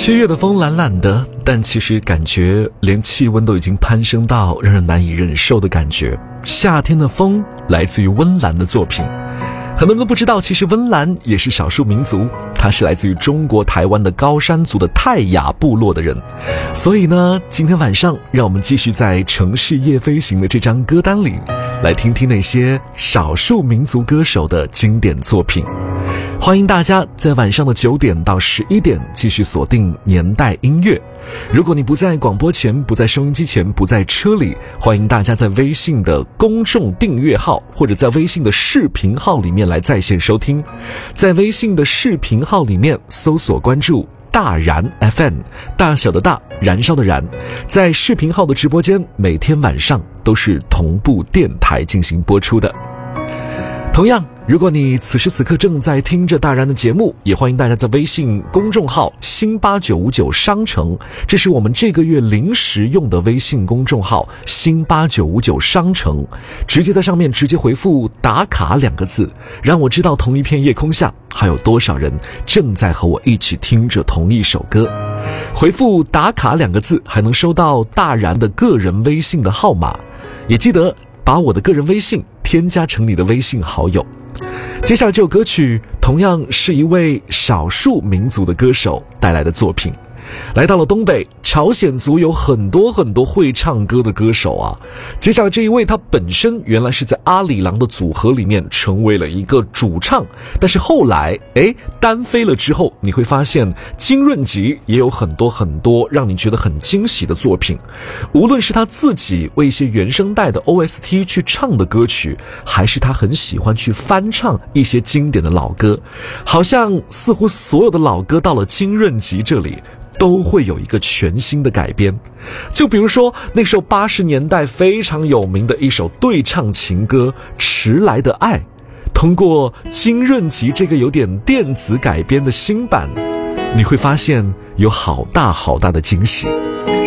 7月的风懒懒的，但其实感觉连气温都已经攀升到让人难以忍受的感觉。夏天的风来自于温岚的作品，很多人都不知道，其实温岚也是少数民族，他是来自于中国台湾的高山族的泰雅部落的人。所以呢，今天晚上让我们继续在城市夜飞行的这张歌单里，来听听那些少数民族歌手的经典作品。欢迎大家在晚上的9点到11点继续锁定年代音乐。如果你不在广播前，不在收音机前，不在车里，欢迎大家在微信的公众订阅号或者在微信的视频号里面来在线收听。在微信的视频号里面搜索关注大燃 FM， 大小的大，燃烧的燃。在视频号的直播间，每天晚上都是同步电台进行播出的。同样，如果你此时此刻正在听着大燃的节目，也欢迎大家在微信公众号新8959商城，这是我们这个月临时用的微信公众号新8959商城，直接在上面直接回复打卡2个字，让我知道同一片夜空下还有多少人正在和我一起听着同一首歌。回复打卡2个字还能收到大燃的个人微信的号码，也记得把我的个人微信添加成你的微信好友。接下来这首歌曲同样是一位少数民族的歌手带来的作品。来到了东北，朝鲜族有很多会唱歌的歌手啊。接下来这一位，他本身原来是在阿里郎的组合里面成为了一个主唱，但是后来单飞了之后，你会发现金润吉也有很多让你觉得很惊喜的作品。无论是他自己为一些原声带的 OST 去唱的歌曲，还是他很喜欢去翻唱一些经典的老歌，好像似乎所有的老歌到了金润吉这里都会有一个全新的改编。就比如说那首80年代非常有名的一首对唱情歌《迟来的爱》，通过金润吉这个有点电子改编的新版，你会发现有好大的惊喜。